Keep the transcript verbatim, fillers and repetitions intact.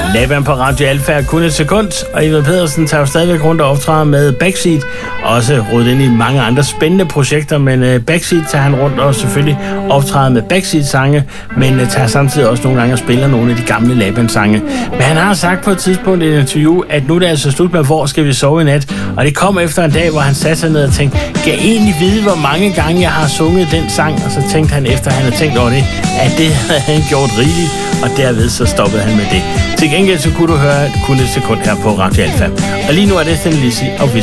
Laban på Radio Alfa er kun et sekund, og Ivan Pedersen tager jo stadigvæk rundt og optræder med Backseat. Også rodet ind i mange andre spændende projekter, men uh, Backseat tager han rundt og selvfølgelig optræder med Backseat-sange, men uh, tager samtidig også nogle gange og spiller nogle af de gamle Laban-sange. Men han har sagt på et tidspunkt i et interview, at nu er det altså slut med, hvor skal vi sove i nat? Og det kom efter en dag, hvor han satte sig ned og tænkte, kan jeg egentlig vide, hvor mange gange jeg har sunget den sang? Og så tænkte han, efter han havde tænkt over det, at det havde han gjort rigeligt, og derved så stoppede han med det. Til gengæld så kunne du høre kun et sekund her på Radio Alfa. Og lige nu er det Thin Lizzy og